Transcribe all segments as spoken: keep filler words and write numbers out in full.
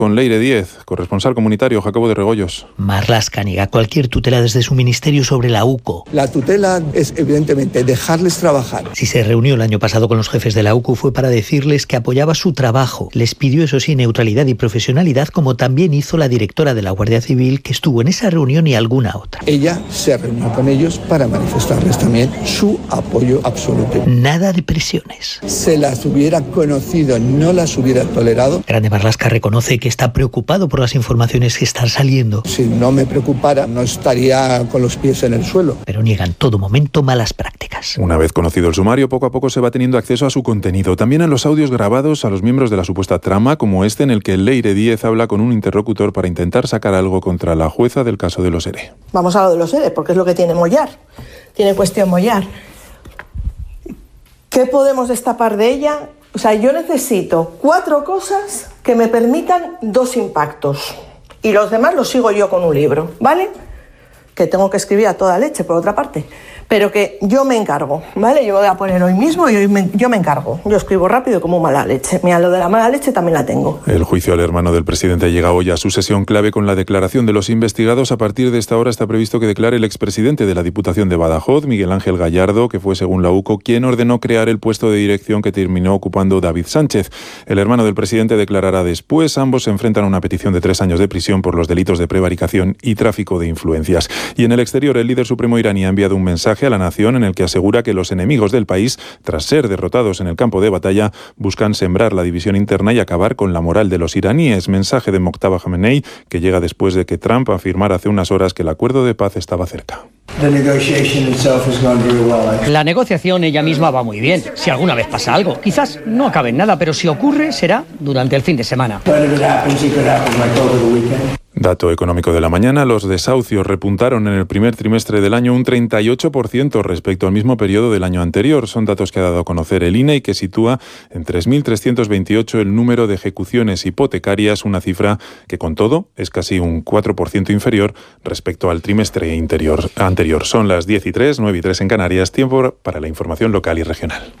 Con Leire Díez, corresponsal comunitario, Jacobo de Regoyos. Marlaska niega cualquier tutela desde su ministerio sobre la U C O. La tutela es evidentemente dejarles trabajar. Si se reunió el año pasado con los jefes de la U C O fue para decirles que apoyaba su trabajo. Les pidió, eso sí, neutralidad y profesionalidad, como también hizo la directora de la Guardia Civil, que estuvo en esa reunión y alguna otra. Ella se reunió con ellos para manifestarles también su apoyo absoluto. Nada de presiones. Se las hubiera conocido, no las hubiera tolerado. Grande Marlaska reconoce que está preocupado por las informaciones que están saliendo. Si no me preocupara, no estaría con los pies en el suelo. Pero niega en todo momento malas prácticas. Una vez conocido el sumario, poco a poco se va teniendo acceso a su contenido. También a los audios grabados a los miembros de la supuesta trama, como este en el que Leire Díez habla con un interlocutor para intentar sacar algo contra la jueza del caso de los ERE. Vamos a lo de los ERE, porque es lo que tiene Mollar. Tiene cuestión Mollar. ¿Qué podemos destapar de ella? O sea, yo necesito cuatro cosas que me permitan dos impactos. Y los demás los sigo yo con un libro, ¿vale? Que tengo que escribir a toda leche, por otra parte. Pero que yo me encargo, ¿vale? Yo voy a poner hoy mismo y hoy me, yo me encargo. Yo escribo rápido como mala leche. Mira, lo de la mala leche también la tengo. El juicio al hermano del presidente llega hoy a su sesión clave con la declaración de los investigados. A partir de esta hora está previsto que declare el expresidente de la Diputación de Badajoz, Miguel Ángel Gallardo, que fue, según la U C O, quien ordenó crear el puesto de dirección que terminó ocupando David Sánchez. El hermano del presidente declarará después. Ambos se enfrentan a una petición de tres años de prisión por los delitos de prevaricación y tráfico de influencias. Y en el exterior, el líder supremo iraní ha enviado un mensaje a la nación en el que asegura que los enemigos del país, tras ser derrotados en el campo de batalla, buscan sembrar la división interna y acabar con la moral de los iraníes. Mensaje de Mojtaba Khamenei, que llega después de que Trump afirmara hace unas horas que el acuerdo de paz estaba cerca. La negociación ella misma va muy bien. Si alguna vez pasa algo, quizás no acabe en nada, pero si ocurre, será durante el fin de semana. Dato económico de la mañana, los desahucios repuntaron en el primer trimestre del año un treinta y ocho por ciento respecto al mismo periodo del año anterior. Son datos que ha dado a conocer el I N E y que sitúa en tres mil trescientos veintiocho el número de ejecuciones hipotecarias, una cifra que con todo es casi un cuatro por ciento inferior respecto al trimestre interior, anterior. Son las diez y tres, nueve y tres en Canarias, tiempo para la información local y regional.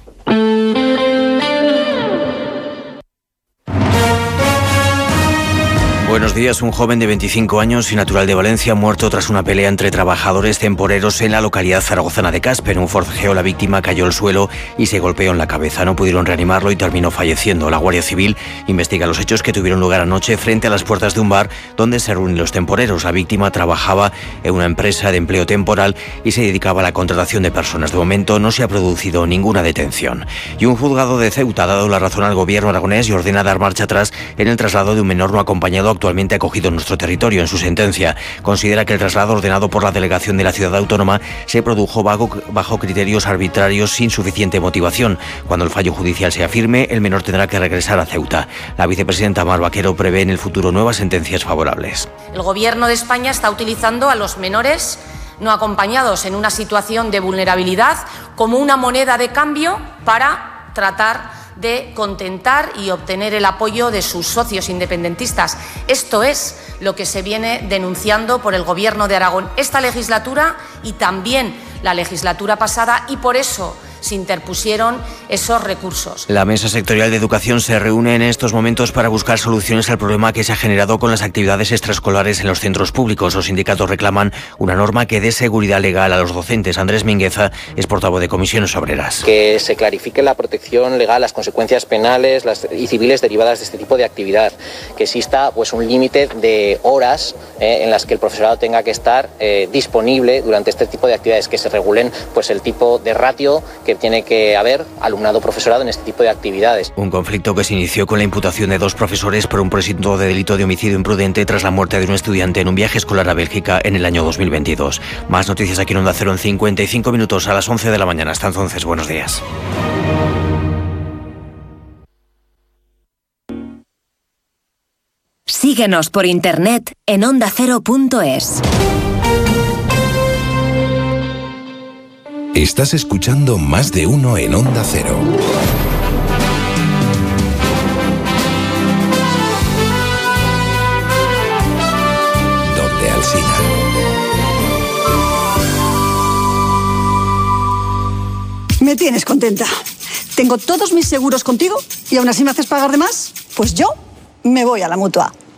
Buenos días. Un joven de veinticinco años y natural de Valencia muerto tras una pelea entre trabajadores temporeros en la localidad zaragozana de Caspe. En un forcejeo la víctima cayó al suelo y se golpeó en la cabeza. No pudieron reanimarlo y terminó falleciendo. La Guardia Civil investiga los hechos que tuvieron lugar anoche frente a las puertas de un bar donde se reúnen los temporeros. La víctima trabajaba en una empresa de empleo temporal y se dedicaba a la contratación de personas. De momento no se ha producido ninguna detención. Y un juzgado de Ceuta ha dado la razón al gobierno aragonés y ordena dar marcha atrás en el traslado de un menor no acompañado actualmente acogido en nuestro territorio. En su sentencia considera que el traslado ordenado por la delegación de la ciudad autónoma se produjo bajo, bajo criterios arbitrarios sin suficiente motivación. Cuando el fallo judicial sea firme, el menor tendrá que regresar a Ceuta. La vicepresidenta Mar Vaquero prevé en el futuro nuevas sentencias favorables. El gobierno de España está utilizando a los menores no acompañados en una situación de vulnerabilidad como una moneda de cambio para tratar de contentar y obtener el apoyo de sus socios independentistas. Esto es lo que se viene denunciando por el Gobierno de Aragón esta legislatura y también la legislatura pasada, y por eso se interpusieron esos recursos. La Mesa Sectorial de Educación se reúne en estos momentos para buscar soluciones al problema que se ha generado con las actividades extraescolares en los centros públicos. Los sindicatos reclaman una norma que dé seguridad legal a los docentes. Andrés Mingueza es portavoz de Comisiones Obreras. Que se clarifique la protección legal, las consecuencias penales las, y civiles derivadas de este tipo de actividad. Que exista pues un límite de horas eh, en las que el profesorado tenga que estar eh, disponible durante este tipo de actividades. Que se regulen pues el tipo de ratio que que tiene que haber alumnado-profesorado en este tipo de actividades. Un conflicto que se inició con la imputación de dos profesores por un presunto de delito de homicidio imprudente tras la muerte de un estudiante en un viaje escolar a Bélgica en el año dos mil veintidós. Más noticias aquí en Onda Cero en cincuenta y cinco minutos a las once de la mañana. Hasta entonces, buenos días. Síguenos por internet en onda cero punto es. Estás escuchando Más de Uno en Onda Cero. Donde Alsina. Me tienes contenta. Tengo todos mis seguros contigo y aún así me haces pagar de más. Pues yo me voy a la Mutua.